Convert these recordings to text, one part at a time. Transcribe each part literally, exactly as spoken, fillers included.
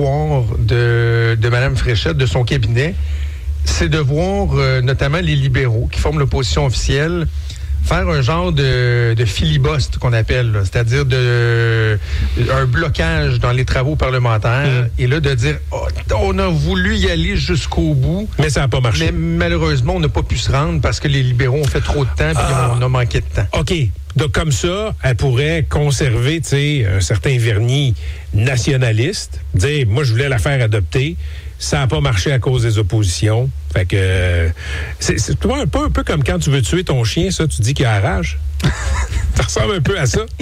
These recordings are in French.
désespoir de, de Mme Fréchette, de son cabinet, c'est de voir euh, notamment les libéraux qui forment l'opposition officielle faire un genre de, de filibuste qu'on appelle, là, c'est-à-dire de, un blocage dans les travaux parlementaires, mmh. et là de dire oh, on a voulu y aller jusqu'au bout, mais ça n'a pas marché. Mais malheureusement, on n'a pas pu se rendre parce que les libéraux ont fait trop de temps, puis ah. on a manqué de temps. OK. Donc, comme ça, elle pourrait conserver, tu sais, un certain vernis nationaliste, dire, moi, je voulais la faire adopter, ça n'a pas marché à cause des oppositions. Fait que, euh, c'est, c'est toi, un peu, un peu comme quand tu veux tuer ton chien, ça, tu dis qu'il a la rage. Ça ressemble un peu à ça.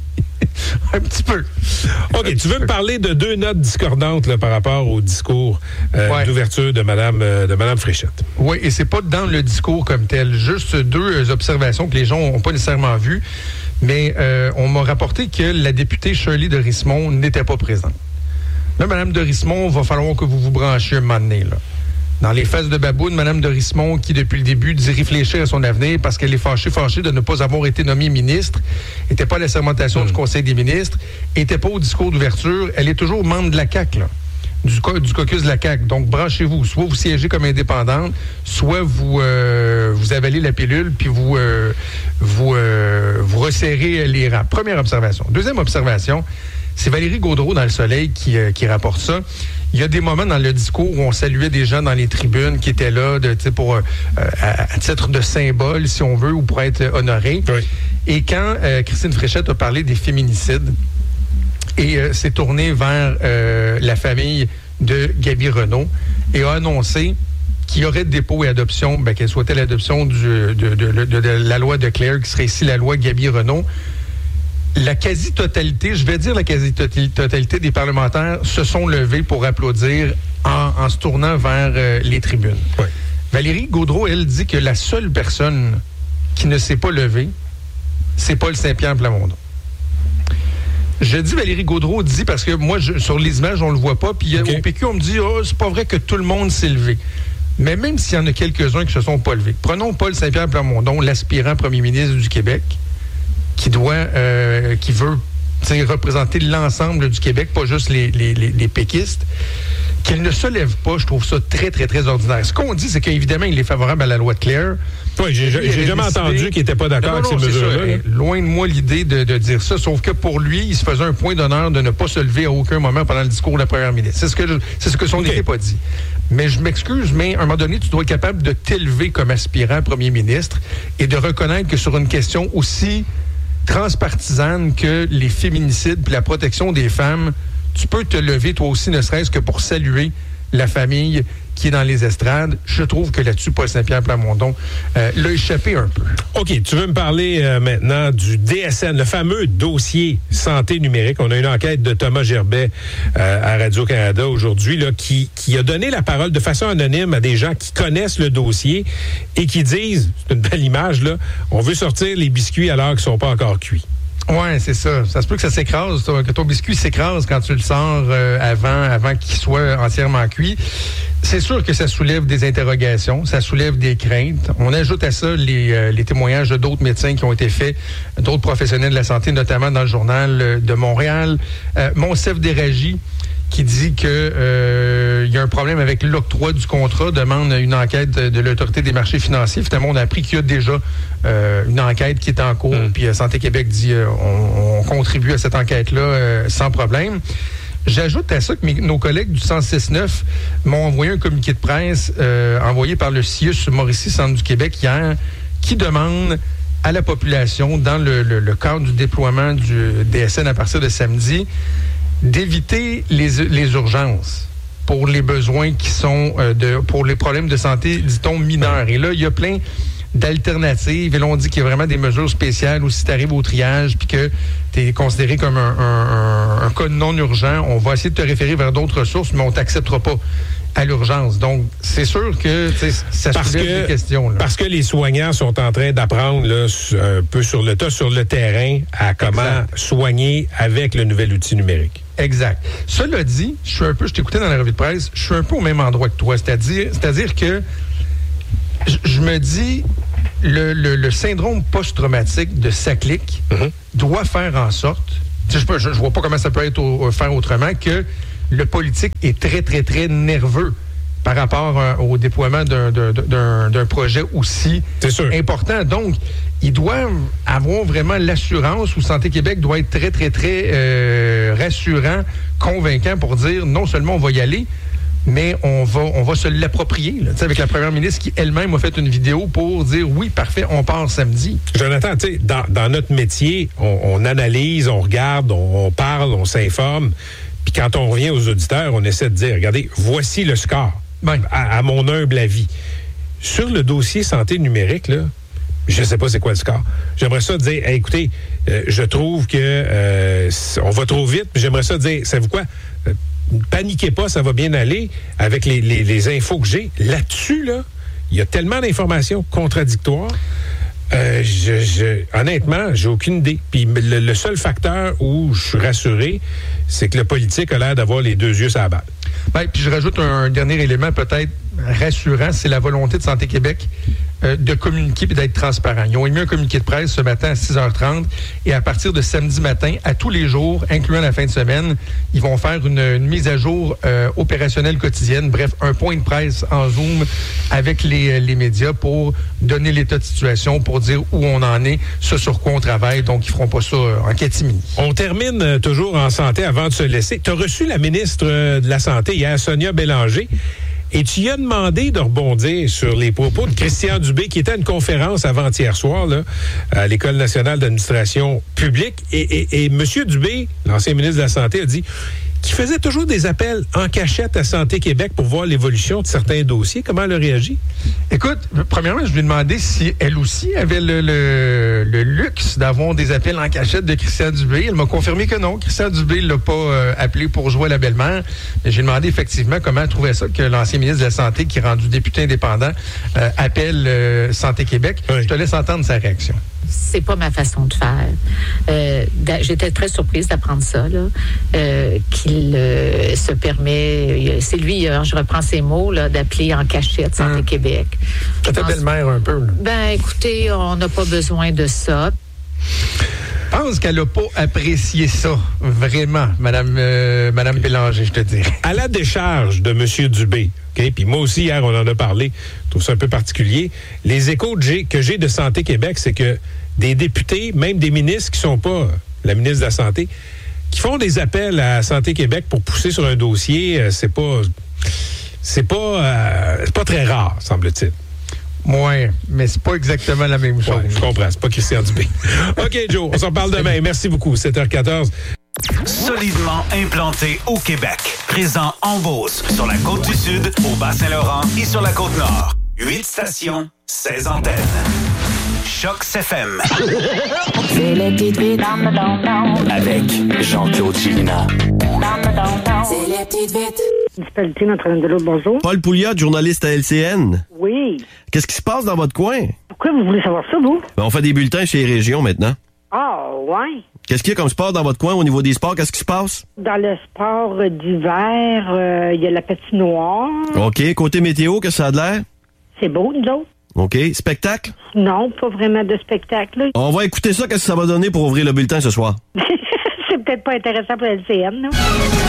Un petit peu. OK, tu veux me parler de deux notes discordantes là, par rapport au discours euh, ouais. d'ouverture de Mme, euh, de Mme Fréchette. Oui, et c'est pas dans le discours comme tel. Juste deux observations que les gens n'ont pas nécessairement vues. Mais euh, on m'a rapporté que la députée Shirley de Rismond n'était pas présente. Là, Mme de Rismond, il va falloir que vous vous branchiez un moment donné, là. Dans les fesses de baboune, Mme de Rismond, qui depuis le début dit réfléchir à son avenir parce qu'elle est fâchée, fâchée de ne pas avoir été nommée ministre, n'était pas à la sermentation mmh. du Conseil des ministres, n'était pas au discours d'ouverture, elle est toujours membre de la C A Q, là, du, du caucus de la C A Q. Donc, branchez-vous. Soit vous siégez comme indépendante, soit vous, euh, vous avalez la pilule, puis vous, euh, vous, euh, vous resserrez les rangs. Première observation. Deuxième observation, c'est Valérie Gaudreault dans Le Soleil qui, euh, qui rapporte ça. Il y a des moments dans le discours où on saluait des gens dans les tribunes qui étaient là de, pour, euh, à, à titre de symbole, si on veut, ou pour être honorés. Oui. Et quand euh, Christine Fréchette a parlé des féminicides et euh, s'est tournée vers euh, la famille de Gaby Renaud et a annoncé qu'il y aurait dépôt et adoption, ben, qu'elle souhaitait l'adoption du, de, de, de, de, de la loi de Claire, qui serait ici la loi Gaby Renaud. La quasi-totalité, je vais dire la quasi-totalité des parlementaires se sont levés pour applaudir en, en se tournant vers euh, les tribunes. Ouais. Valérie Gaudreault, elle, dit que la seule personne qui ne s'est pas levée, c'est Paul Saint-Pierre Plamondon. Je dis Valérie Gaudreault dit parce que moi, je, sur les images, on le voit pas, puis okay. au P Q, on me dit oh, c'est pas vrai que tout le monde s'est levé. Mais même s'il y en a quelques-uns qui se sont pas levés, prenons Paul Saint-Pierre Plamondon, l'aspirant premier ministre du Québec, qui doit, euh, qui veut représenter l'ensemble du Québec, pas juste les, les, les, les péquistes, qu'il ne se lève pas, je trouve ça très, très, très ordinaire. Ce qu'on dit, c'est qu'évidemment, il est favorable à la loi de Claire. Oui, j'ai, j'ai, j'ai jamais décidé... entendu qu'il n'était pas d'accord non, non, avec ces mesures-là. Là. Loin de moi l'idée de, de dire ça, sauf que pour lui, il se faisait un point d'honneur de ne pas se lever à aucun moment pendant le discours de la première ministre. C'est ce que, je, c'est ce que son okay. équipe a dit. Mais je m'excuse, mais à un moment donné, tu dois être capable de t'élever comme aspirant premier ministre et de reconnaître que sur une question aussi transpartisane que les féminicides puis la protection des femmes, tu peux te lever toi aussi, ne serait-ce que pour saluer la famille qui est dans les estrades. Je trouve que là-dessus, Paul Saint-Pierre Plamondon euh, l'a échappé un peu. OK, tu veux me parler euh, maintenant du D S N, le fameux dossier santé numérique. On a une enquête de Thomas Gerbet euh, à Radio-Canada aujourd'hui là, qui, qui a donné la parole de façon anonyme à des gens qui connaissent le dossier et qui disent, c'est une belle image, là, on veut sortir les biscuits alors qu'ils ne sont pas encore cuits. Oui, c'est ça. Ça se peut que ça s'écrase, que ton biscuit s'écrase quand tu le sors euh, avant, avant qu'il soit entièrement cuit. C'est sûr que ça soulève des interrogations, ça soulève des craintes. On ajoute à ça les, euh, les témoignages de d'autres médecins qui ont été faits, d'autres professionnels de la santé, notamment dans le journal de Montréal. Euh, Monsef Déragi, qui dit que euh, il y a un problème avec l'octroi du contrat, demande une enquête de, de l'Autorité des marchés financiers. Finalement, on a appris qu'il y a déjà euh, une enquête qui est en cours. Mmh. Puis euh, Santé Québec dit euh, on, on contribue à cette enquête-là euh, sans problème. J'ajoute à ça que mes, nos collègues du cent six neuf m'ont envoyé un communiqué de presse euh, envoyé par le C I U S Mauricie Centre du Québec hier, qui demande à la population, dans le, le, le cadre du déploiement du D S N à partir de samedi, d'éviter les, les urgences pour les besoins qui sont euh, de pour les problèmes de santé, dit-on, mineurs. Et là, il y a plein d'alternatives. Et là, on dit qu'il y a vraiment des mesures spéciales où si tu arrives au triage puis que tu es considéré comme un, un, un, un cas non urgent, on va essayer de te référer vers d'autres ressources, mais on ne t'acceptera pas à l'urgence. Donc, c'est sûr que ça soulève des questions. Là. Parce que les soignants sont en train d'apprendre là, un peu sur le tas, sur le terrain, à comment exact. soigner avec le nouvel outil numérique. Exact. Cela dit, je suis un peu, je t'écoutais dans la revue de presse, je suis un peu au même endroit que toi. C'est-à-dire, c'est-à-dire que je, je me dis, le, le, le syndrome post-traumatique de Saclic mm-hmm. doit faire en sorte, je ne je, je vois pas comment ça peut être au, faire autrement, que le politique est très, très, très nerveux par rapport euh, au déploiement d'un, d'un, d'un, d'un projet aussi important. Donc, ils doivent avoir vraiment l'assurance, ou Santé Québec doit être très, très, très euh, rassurant, convaincant pour dire non seulement on va y aller, mais on va, on va se l'approprier. Là, avec la première ministre qui elle-même a fait une vidéo pour dire oui, parfait, on part samedi. Jonathan, tu sais, dans, dans notre métier, on, on analyse, on regarde, on, on parle, on s'informe. Puis quand on revient aux auditeurs, on essaie de dire, regardez, voici le score, ben. à, à mon humble avis. Sur le dossier santé numérique, là, je ne sais pas c'est quoi le score. J'aimerais ça dire, hey, écoutez, euh, je trouve que euh, on va trop vite, mais j'aimerais ça dire, savez-vous quoi? Euh, paniquez pas, ça va bien aller avec les, les, les infos que j'ai. Là-dessus, là, il y a tellement d'informations contradictoires. Euh, je, je, honnêtement, j'ai aucune idée. Puis le, le seul facteur où je suis rassuré, c'est que le politique a l'air d'avoir les deux yeux sur la balle. Ben, puis je rajoute un, un dernier élément peut-être rassurant, c'est la volonté de Santé Québec euh, de communiquer et d'être transparent. Ils ont émis un communiqué de presse ce matin à six heures trente et à partir de samedi matin, à tous les jours, incluant la fin de semaine, ils vont faire une, une mise à jour euh, opérationnelle quotidienne, bref, un point de presse en Zoom avec les, les médias pour donner l'état de situation, pour dire où on en est, ce sur quoi on travaille. Donc, ils feront pas ça en catimini. On termine euh, toujours en santé avant de se laisser. Tu as reçu la ministre euh, de la Santé hier, Sonia Bélanger. Et tu y as demandé de rebondir sur les propos de Christian Dubé, qui était à une conférence avant-hier soir là, à l'École nationale d'administration publique. Et, et, et M. Dubé, l'ancien ministre de la Santé, a dit qu'il faisait toujours des appels en cachette à Santé Québec pour voir l'évolution de certains dossiers. Comment elle a réagi? Écoute, premièrement, je lui ai demandé si elle aussi avait le, le, le luxe d'avoir des appels en cachette de Christian Dubé. Elle m'a confirmé que non. Christian Dubé ne l'a pas euh, appelé pour jouer à la belle-mère. Mais j'ai demandé effectivement comment elle trouvait ça que l'ancien ministre de la Santé, qui est rendu député indépendant, euh, appelle euh, Santé Québec. Oui. Je te laisse entendre sa réaction. C'est pas ma façon de faire. Euh, j'étais très surprise d'apprendre ça, là, euh, qu'il euh, se permet, c'est lui, euh, je reprends ses mots, là, d'appeler en cachette Santé hum. Québec. C'est ta belle-mère un peu. Là. Ben, écoutez, on n'a pas besoin de ça. Je pense qu'elle n'a pas apprécié ça, vraiment, Madame, euh, Madame Bélanger, je te dis. À la décharge de M. Dubé, okay? Puis moi aussi, hier, on en a parlé, je trouve ça un peu particulier. Les échos que j'ai, que j'ai de Santé Québec, c'est que des députés, même des ministres qui ne sont pas la ministre de la Santé, qui font des appels à Santé Québec pour pousser sur un dossier, euh, c'est pas... C'est pas, euh, c'est pas très rare, semble-t-il. Oui, mais c'est pas exactement la même chose. Ouais, je comprends, c'est pas Christian Dubé. OK, Joe, on s'en parle demain. Merci beaucoup. sept heures quatorze. Solidement implanté au Québec. Présent en Beauce, sur la côte du Sud, au Bas-Saint-Laurent et sur la côte Nord. Huit stations, seize antennes. Choc F M. C'est les petites vites dans le don-don. Avec Jean-Claude Chilina. C'est les petites vites. Municipalité Notre-Dame-de-L'Eau, bonjour. Paul Pouliot, journaliste à L C N. Oui. Qu'est-ce qui se passe dans votre coin? Pourquoi vous voulez savoir ça, vous? Ben, on fait des bulletins chez les régions maintenant. Ah, ouais. Qu'est-ce qu'il y a comme sport dans votre coin au niveau des sports? Qu'est-ce qui se passe? Dans le sport euh, d'hiver, il euh, y a la patinoire. OK. Côté météo, qu'est-ce que ça a de l'air? C'est beau, nous autres. OK. Spectacle? Non, pas vraiment de spectacle. Là. On va écouter ça. Qu'est-ce que ça va donner pour ouvrir le bulletin ce soir? C'est peut-être pas intéressant pour L C N, non?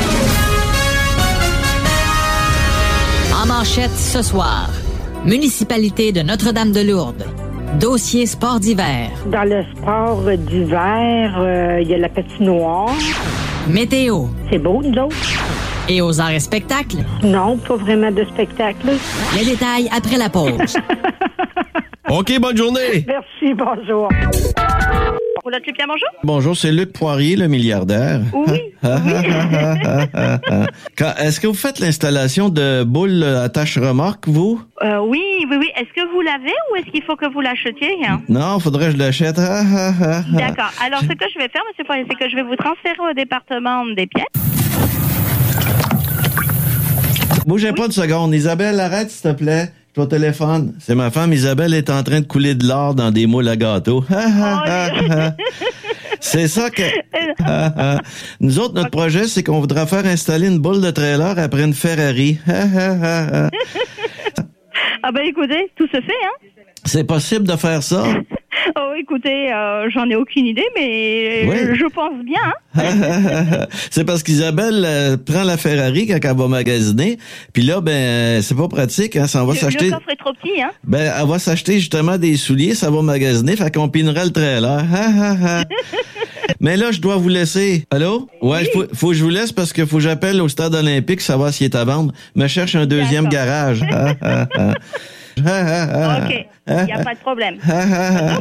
En manchette ce soir, municipalité de Notre-Dame-de-Lourdes. Dossier sport d'hiver. Dans le sport euh, d'hiver, il euh, y a la patinoire. Météo. C'est beau, nous autres. Et aux arts et spectacles? Non, pas vraiment de spectacle. Les détails après la pause. OK, bonne journée. Merci, bonjour. Roulotte Lupien, bonjour. Bonjour, c'est Luc Poirier, le milliardaire. Oui, oui. Quand, est-ce que vous faites l'installation de boules à tâche-remorque, vous? Euh, oui, oui, oui. Est-ce que vous l'avez ou est-ce qu'il faut que vous l'achetiez? Hein? Non, faudrait que je l'achète. D'accord. Alors, ce que je vais faire, M. Poirier, c'est que je vais vous transférer au département des pièces. Bougez oui. pas une seconde. Isabelle, arrête, s'il te plaît. Je suis au téléphone. C'est ma femme Isabelle est en train de couler de l'or dans des moules à gâteau. C'est ça que... Nous autres, notre projet, c'est qu'on voudra faire installer une boule de trailer après une Ferrari. Ah ben écoutez, tout se fait, hein? C'est possible de faire ça? Oh, écoutez. écoutez, euh, j'en ai aucune idée, mais Oui. je, je pense bien. Hein. C'est parce qu'Isabelle euh, prend la Ferrari quand elle va magasiner, puis là, ben, euh, c'est pas pratique, hein, ça, on va Le, s'acheter... le coffre est trop petit, hein. Ben, elle va s'acheter justement des souliers, ça va magasiner, fait qu'on pinerait le trailer. Ha, ha, ha. Mais là, je dois vous laisser. Allô? Ouais, Oui. faut, faut que je vous laisse parce que faut que j'appelle au stade olympique savoir s'il est à vendre. Me cherche un deuxième D'accord. garage. Ha, ha, ha. Ha, ha, ha. OK, il n'y a pas de problème. Ha, ha, ha.